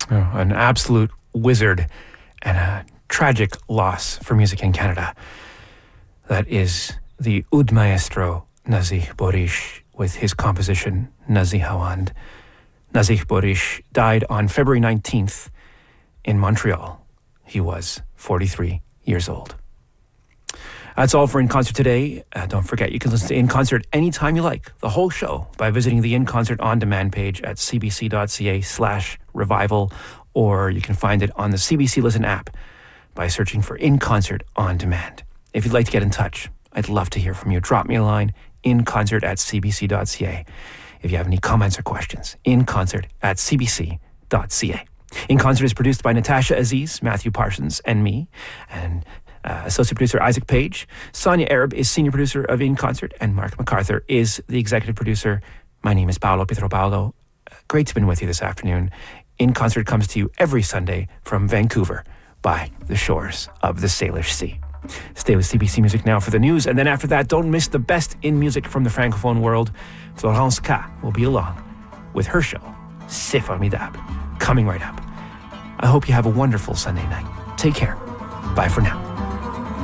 Oh, an absolute wizard and a tragic loss for music in Canada. That is the Oud maestro Nazih Borish with his composition Nazih Hawand. Nazih Borish died on February 19th in Montreal. He was 43 years old. That's all for In Concert today. Don't forget, you can listen to In Concert anytime you like, the whole show, by visiting the In Concert On Demand page at cbc.ca/revival, or you can find it on the CBC Listen app by searching for In Concert On Demand. If you'd like to get in touch, I'd love to hear from you. Drop me a line, inconcert@cbc.ca. If you have any comments or questions, inconcert@cbc.ca. In Concert is produced by Natasha Aziz, Matthew Parsons, and me, and associate producer Isaac Page. Sonia Arab is senior producer of In Concert, and Mark MacArthur is the executive producer. My name is Paolo Pietropaulo. Great to be with you this afternoon. In Concert comes to you every Sunday from Vancouver by the shores of the Salish Sea. Stay with CBC Music now for the news, and then after that, don't miss the best in music from the Francophone world. Florence K will be along with her show, C'est Formidable, coming right up. I hope you have a wonderful Sunday night. Take care. Bye for now.